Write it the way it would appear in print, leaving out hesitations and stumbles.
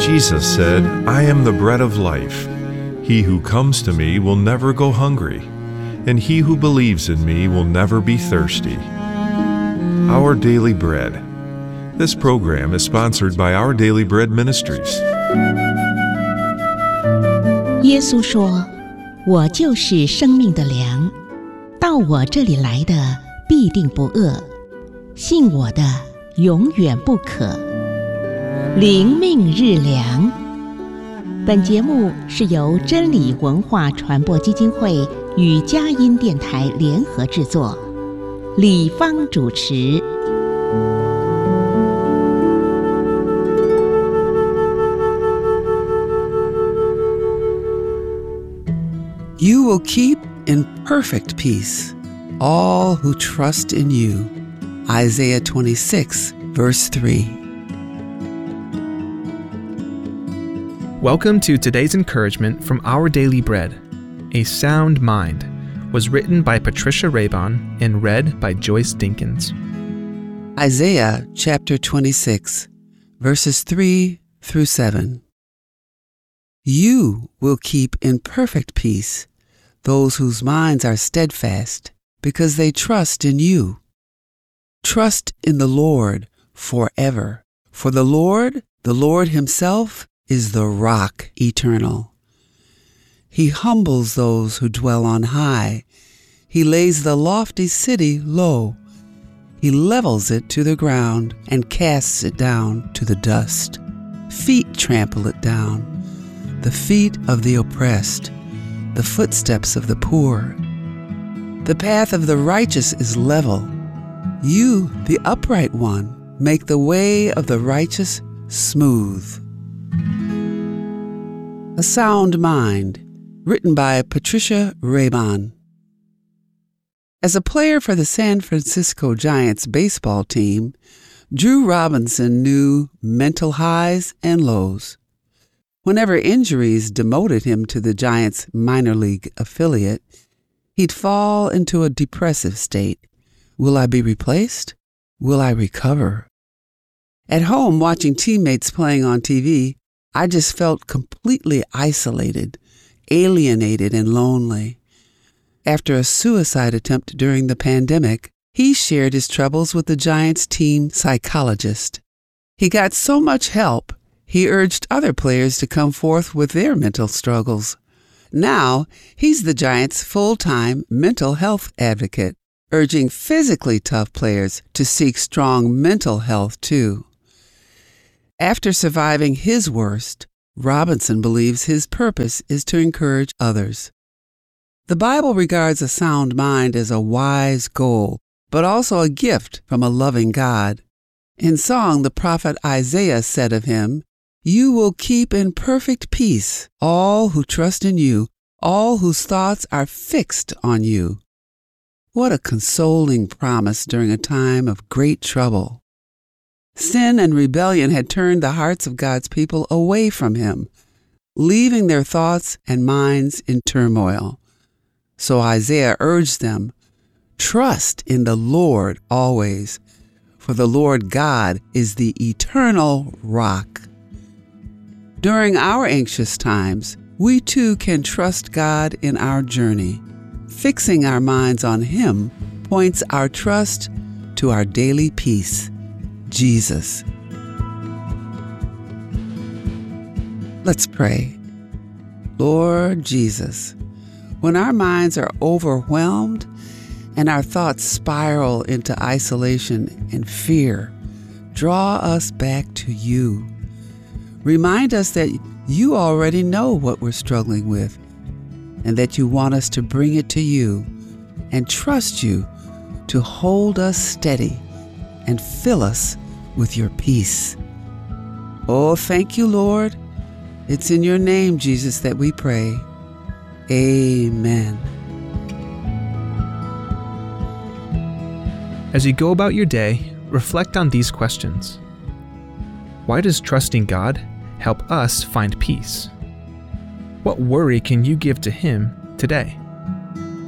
Jesus said, "I am the bread of life. He who comes to me will never go hungry, and he who believes in me will never be thirsty." Our Daily Bread. This program is sponsored by Our Daily Bread Ministries. 耶稣说：“我就是生命的粮，到我这里来的必定不饿，信我的永远不渴。”灵命日粮。本节目是由真理文化传播基金会与佳音电台联合制作，李芳主持。 You will keep in perfect peace all who trust in you. Isaiah 26, verse 3. Welcome to today's encouragement from Our Daily Bread. A Sound Mind was written by Patricia Raybon and read by Joyce Dinkins. Isaiah chapter 26, verses 3 through 7. You will keep in perfect peace those whose minds are steadfast, because they trust in you. Trust in the Lord forever, for the Lord Himself, is the rock eternal. He humbles those who dwell on high. He lays the lofty city low. He levels it to the ground and casts it down to the dust. Feet trample it down, the feet of the oppressed, the footsteps of the poor. The path of the righteous is level. You, the upright one, make the way of the righteous smooth. A Sound Mind, written by Patricia Raybon. As a player for the San Francisco Giants baseball team, Drew Robinson knew mental highs and lows. Whenever injuries demoted him to the Giants' minor league affiliate, he'd fall into a depressive state. Will I be replaced? Will I recover? At home, watching teammates playing on TV, I just felt completely isolated, alienated, and lonely. After a suicide attempt during the pandemic, he shared his troubles with the Giants' team psychologist. He got so much help, he urged other players to come forth with their mental struggles. Now, he's the Giants' full-time mental health advocate, urging physically tough players to seek strong mental health too. After surviving his worst, Robinson believes his purpose is to encourage others. The Bible regards a sound mind as a wise goal, but also a gift from a loving God. In song, the prophet Isaiah said of him, "You will keep in perfect peace all who trust in you, all whose thoughts are fixed on you." What a consoling promise during a time of great trouble. Sin and rebellion had turned the hearts of God's people away from Him, leaving their thoughts and minds in turmoil. So Isaiah urged them, "Trust in the Lord always, for the Lord God is the eternal rock." During our anxious times, we too can trust God in our journey. Fixing our minds on Him points our trust to our daily peace, Jesus. Let's pray. Lord Jesus, when our minds are overwhelmed and our thoughts spiral into isolation and fear, draw us back to you. Remind us that you already know what we're struggling with and that you want us to bring it to you and trust you to hold us steady and fill us with your peace. Oh, thank you, Lord. It's in your name, Jesus, that we pray. Amen. As you go about your day, reflect on these questions. Why does trusting God help us find peace? What worry can you give to Him today?